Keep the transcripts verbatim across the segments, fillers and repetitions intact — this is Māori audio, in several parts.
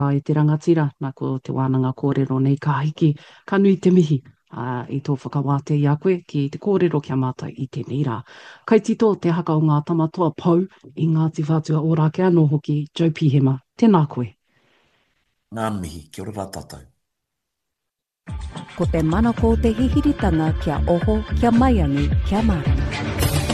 i te rangatira, nā ko te wānanga kōrero nei ka hiki, ka nui te mihi uh, i tō whakawāte i a koe ki te kōrero kia mātai i tēnei rā. Kai tito te haka o ngā tamatoa pau i Ngāti Whātua Ōrākei anō hoki, Joe Pihema, tēnā koe. Ngā mihi, kia ora rā tātou. Ko te manako te hihiritanga kia oho, kia maiangi, kia mārama.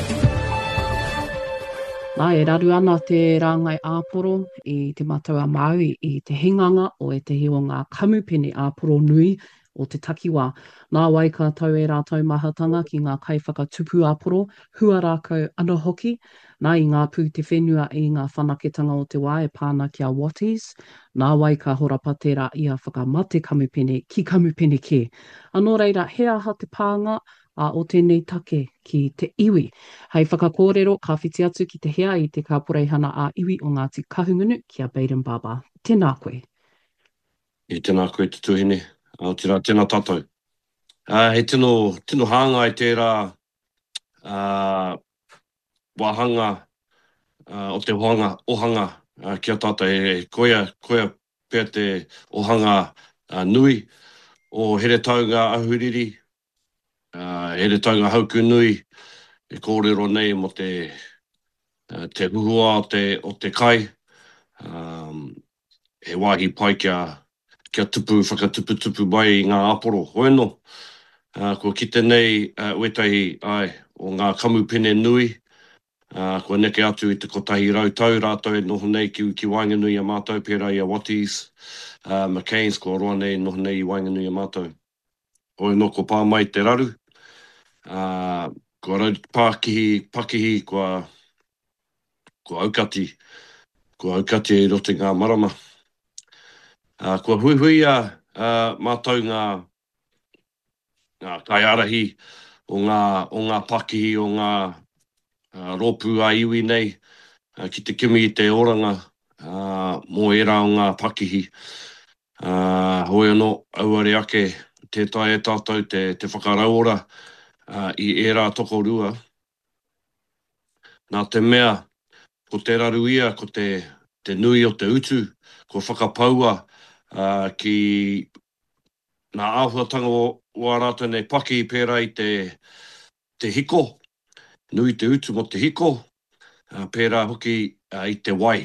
Nā, e raru ana te rāngai āporo i te mataua Māui i te hinganga o e te o ngā kamupene āporo nui o te takiwā. Nā wai ka tau e rātou mahatanga ki ngā kaiwhakatupu āporo, hua rākau ana hoki, nā i ngā pū te whenua i ngā whanaketanga o te wā e pāna kia Watties, nā wai ka horapa tērā i a whakamate kamupene ki kamupene ke. Anō reira, he aha te pānga, a o tēnei take ki te iwi. Hei whakakōrero, ka whiti atu ki te hea i te ka poreihana a iwi o Ngāti Kahungunu kia Baden Baba. Tēnā koe. I tēnā koe te tuhine, Aotearoa, tēnā tātou. Uh, he tino, tino hanga i tērā uh, wahanga uh, o te ohanga, ohanga uh, kia tātou. E koia, koia pēr te ohanga uh, nui o here taunga ahuriri, Uh, here taunga hauku nui e kōrero nei mo te, uh, te huhua o te, o te kai. Um, he wāhi pai kia, kia tupu, whakatupu-tupu mai i ngā aporo. Hoeno, uh, ko kite nei uh, uetahi ai o ngā kamupene nui. Uh, ko neke atu i te kotahi rautau rātou e noho nei ki, ki Wainganui a mātou, pērā i a Watties, uh, McCain's ko roa nei noho nei i Wainganui a mātou. Hoeno ko pā mai te raru. Uh, ko rau pākihi, pakihi, kua, kua aukati, kua aukati i rote ngā marama. Uh, kua huihuia uh, mātou ngā, ngā kaiarahi o ngā, o ngā pakihi, o ngā uh, rōpū a iwi nei, uh, ki te kimi i te oranga, uh, mō era o ngā pakihi. Uh, hoi anō, auare ake, tētai e tātou, te, te whakarauora, Uh, i e rā toko rua. Nā te mea, ko te raru ia, ko te, te nui o te utu, ko whakapaua uh, ki nā āhuatanga o, o a rātou nei paki pērā i te, te hiko, nui te utu mo te hiko, uh, pērā hoki uh, i te wai.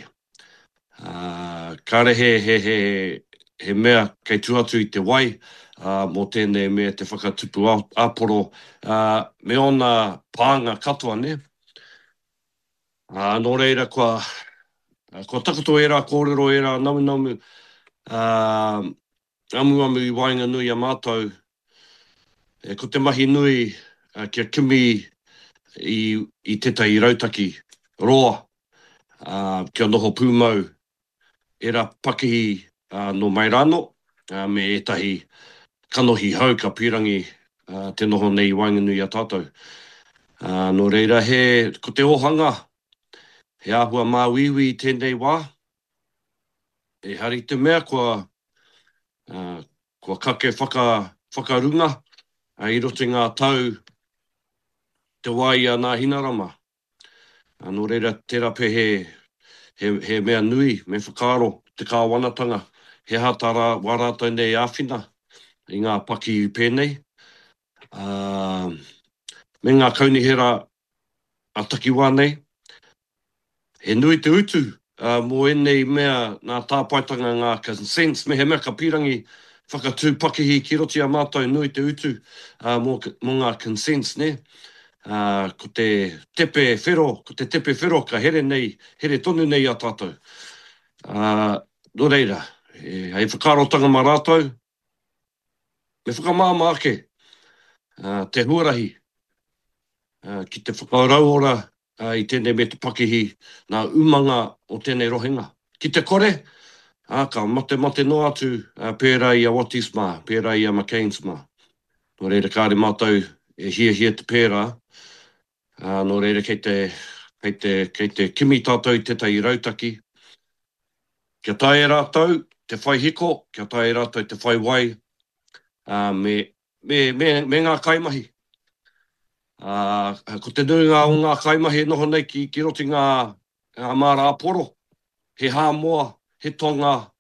Uh, karehe he, he, he mea kei tuatu i te wai, Uh, mō tēnei mea te whakatupu āporo, uh, me ona pānga katoa, ne? Uh, nō reira, kua, uh, kua takoto e rā, kōrero e rā, namu namu, uh, amu amu i Wainganui a mātou, e, ko te mahi nui uh, kia kimi i, i tētai rautaki roa, uh, kia noho pūmau, e rā pakihi uh, no Mairano, uh, me etahi kanohi hau ka pirangi uh, te noho nei i Wainganui a tātou. Uh, no reira, he, ko te ohanga, he āhua māwiwi i tēnei wā, e hari te mea kua, uh, kua kake whaka, whakarunga, uh, i rote ngā tau te wai a nā hinarama. Uh, no reira, tērā pe he, he, he mea nui, me whakaro, te kāwanatanga, he hatara warātou nei āwhina, i ngā paki i pēnei. Uh, me ngā kaunihera a takiwā nei. He nui te utu, uh, mō enei mea nā tāpaitanga ngā consents, me he mea ka pirangi whakatū pakihi ki roti a mātou nui te utu, uh, mō, mō ngā consents, ne? Uh, ko te tepe whero, ko te tepe whero ka here nei, here tonu nei a tātou. Uh, no reira, he, hei whakarotanga mā rātou, me whakamāma ake, uh, te huarahi, uh, ki te whakarauora uh, i tēnei me te pakihi, nā umanga o tēnei rohinga. Ki te kore, uh, ka mate mate no atu, uh, pērā i a Watties mā, pērā i a McCain's mā. No reira kāre mātou e hia hia te pērā, uh, no reira kei te, kei te, kei te kimi tātou i tētai rautaki. Kia tae rātou te whai hiko, kia tae rātou te whai wai, Uh, me, me, me, me ngā kaimahi. Uh, ko te nuinga o ngā kaimahi noho nei ki, ki roti ngā, ngā mara aporo. He hāmoa, he tonga,